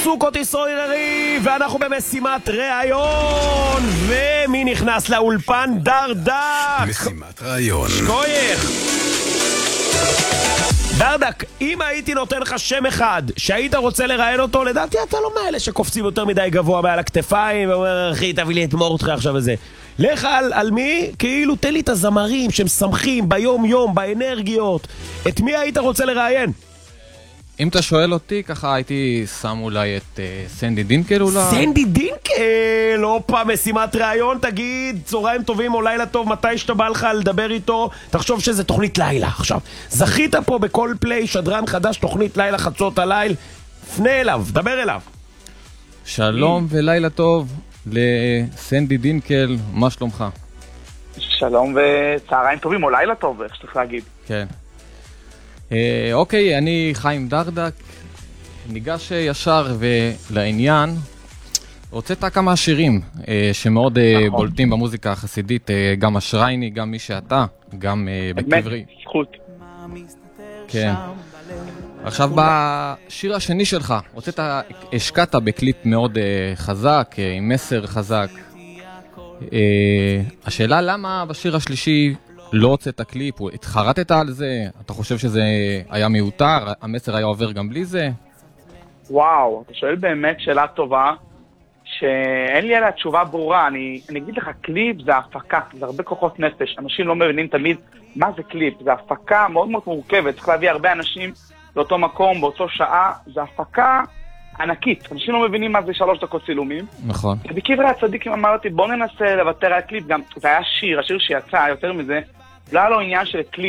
סוכות ישראלי, ואנחנו במשימת ראיון. ומי נכנס לאולפן? דרדק. משימת ראיון. שכוייך. דרדק, אם הייתי נותן לך שם אחד שהיית רוצה לראיין אותו, לדעתי אתה לא מאלה שקופצים יותר מדי גבוה מעל הכתפיים ואומר, אחי, תביא לי את מורדכי עכשיו וזה. לך על מי? כאילו תן לי את הזמרים שמשמחים ביום יום, באנרגיות. את מי היית רוצה לראיין? אם אתה שואל אותי, ככה הייתי שם אולי את סנדי דינקל אולי. סנדי דינקל! אופה, משימת ראיון, תגיד, צהריים טובים או לילה טוב, מתי שאתה בא לך לדבר איתו, תחשוב שזה תוכנית לילה עכשיו. זכית פה בכל פליי, שדרן חדש, תוכנית לילה חצות הליל, פנה אליו, דבר אליו. שלום ולילה טוב לסנדי דינקל, מה שלומך? שלום וצהריים טובים או לילה טוב, איך שצריך להגיד. כן. אוקיי, אני חיים דרדק, ניגש ישר ולעניין. הוצאת כמה שירים שמאוד בולטים במוזיקה החסידית, גם אשרייני, גם מי שאתה, גם בקברי. באמת, זכות. כן. עכשיו בשיר השני שלך, השקעת בקליפ מאוד חזק, עם מסר חזק. השאלה למה בשיר השלישי לא הוצאת קליפ, התחרטת על זה? אתה חושב שזה היה מיותר? המסר היה עובר גם בלי זה? וואו, אתה שואל באמת שאלה טובה, שאין לי עליה תשובה ברורה. אני אגיד לך, קליפ זה הפקה, זה הרבה כוחות נפש. אנשים לא מבינים תמיד מה זה קליפ. זה הפקה מאוד מאוד מורכבת, צריך להביא הרבה אנשים לאותו מקום, באותו שעה. זה הפקה ענקית. אנשים לא מבינים מה זה 3 דקות צילומים. נכון. ובקברי הצדיקים אמרתי, בוא ננסה לוותר על קליפ. גם זה היה שיר, השיר שיצא יותר מזה, לא היה לו עניין של קליפ.